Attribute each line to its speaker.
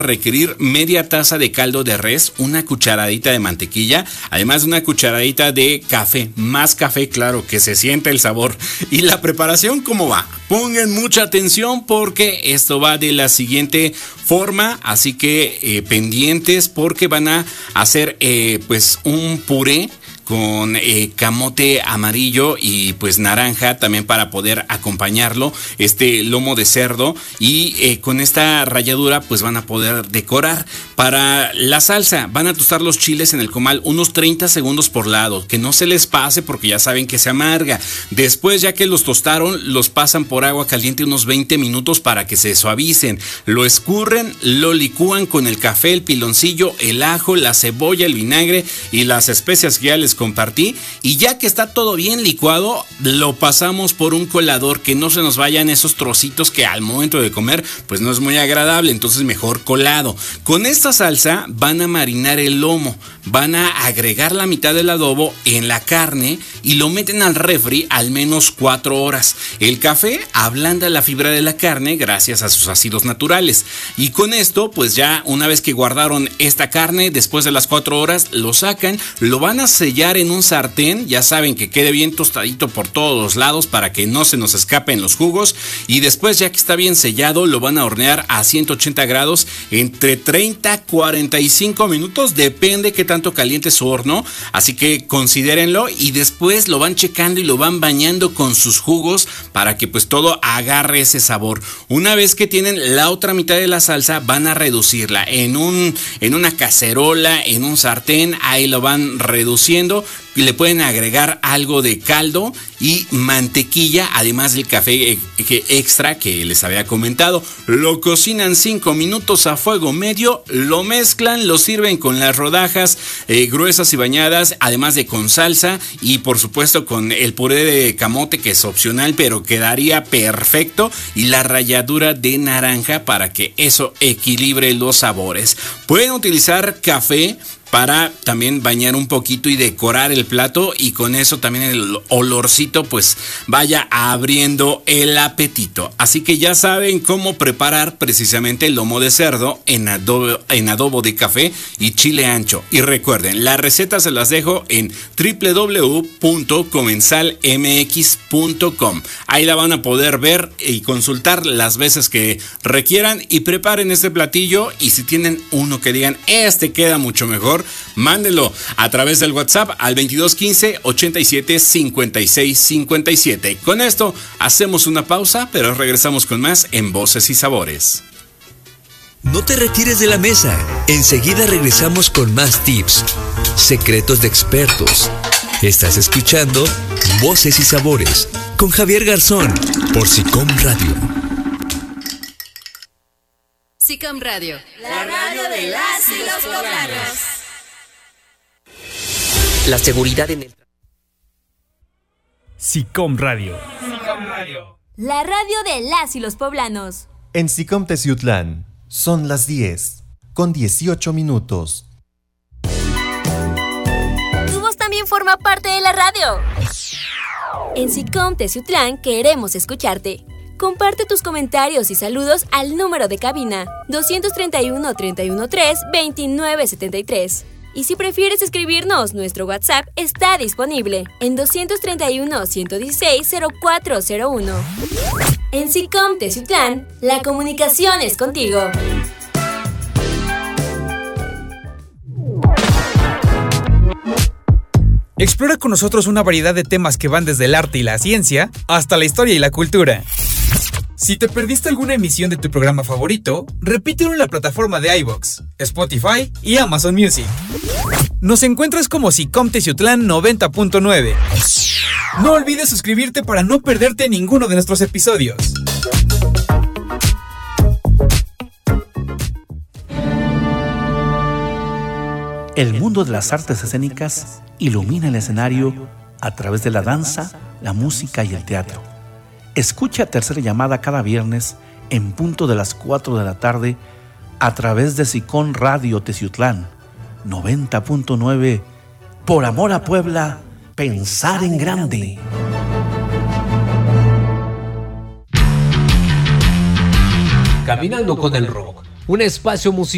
Speaker 1: requerir media taza de caldo de res, una cucharadita de mantequilla, además de una cucharadita de café, más café, claro, que se siente el sabor. Y la preparación, ¿cómo va? Pongan mucha atención porque esto va de la siguiente forma, así que pendientes porque van a hacer pues un puré con camote amarillo y pues naranja también para poder acompañarlo, este lomo de cerdo, y con esta ralladura pues van a poder decorar. Para la salsa van a tostar los chiles en el comal unos 30 segundos por lado, que no se les pase porque ya saben que se amarga. Después, ya que los tostaron, los pasan por agua caliente unos 20 minutos para que se suavicen. Lo escurren, lo licúan con el café, el piloncillo, el ajo, la cebolla, el vinagre y las especias que ya les compartí, y ya que está todo bien licuado, lo pasamos por un colador, que no se nos vayan esos trocitos que al momento de comer pues no es muy agradable, entonces mejor colado. Con esta salsa van a marinar el lomo, van a agregar la mitad del adobo en la carne y lo meten al refri al menos 4 horas. El café ablanda la fibra de la carne gracias a sus ácidos naturales, y con esto pues ya una vez que guardaron esta carne, después de las 4 horas lo sacan, lo van a sellar en un sartén, ya saben, que quede bien tostadito por todos los lados para que no se nos escapen los jugos, y después, ya que está bien sellado, lo van a hornear a 180 grados entre 30 a 45 minutos, depende qué tanto caliente su horno, así que considérenlo, y después lo van checando y lo van bañando con sus jugos para que pues todo agarre ese sabor. Una vez que tienen la otra mitad de la salsa, van a reducirla en una cacerola, en un sartén, ahí lo van reduciendo. Le pueden agregar algo de caldo y mantequilla, además del café extra que les había comentado. Lo cocinan 5 minutos a fuego medio, lo mezclan, lo sirven con las rodajas gruesas y bañadas, además de con salsa y por supuesto con el puré de camote, que es opcional pero quedaría perfecto, y la ralladura de naranja para que eso equilibre los sabores. Pueden utilizar café para también bañar un poquito y decorar el plato, y con eso también el olorcito pues vaya abriendo el apetito. Así que ya saben cómo preparar precisamente el lomo de cerdo en adobo de café y chile ancho. Y recuerden, las recetas se las dejo en www.comensalmx.com. Ahí la van a poder ver y consultar las veces que requieran, y preparen este platillo. Y si tienen uno que digan, este queda mucho mejor, mándelo a través del WhatsApp al 2215 87 56 57. Con esto hacemos una pausa, pero regresamos con más en Voces y Sabores.
Speaker 2: No te retires de la mesa. Enseguida regresamos con más tips, secretos de expertos. Estás escuchando Voces y Sabores con Javier Garzón por SICOM Radio.
Speaker 3: SICOM Radio, la radio de las y los poblanos.
Speaker 4: La seguridad en el...
Speaker 5: SICOM Radio.
Speaker 3: SICOM Radio, la radio de las y los poblanos.
Speaker 6: En SICOM Teciutlán son las 10:18.
Speaker 3: Tu voz también forma parte de la radio. En SICOM Teciutlán queremos escucharte. Comparte tus comentarios y saludos al número de cabina 231-313-2973. Y si prefieres escribirnos, nuestro WhatsApp está disponible en 231-116-0401. En SICOM Teciutlán, la comunicación es contigo.
Speaker 5: Explora con nosotros una variedad de temas que van desde el arte y la ciencia hasta la historia y la cultura. Si te perdiste alguna emisión de tu programa favorito, repítelo en la plataforma de iVoox, Spotify y Amazon Music. Nos encuentras como SICOM Teciutlán 90.9. No olvides suscribirte para no perderte ninguno de nuestros episodios.
Speaker 7: El mundo de las artes escénicas ilumina el escenario a través de la danza, la música y el teatro. Escucha Tercera Llamada cada viernes en punto de las 4 de la tarde a través de SICOM Radio Teciutlán 90.9. Por amor a Puebla, pensar en grande.
Speaker 4: Caminando con el Rock, un espacio musical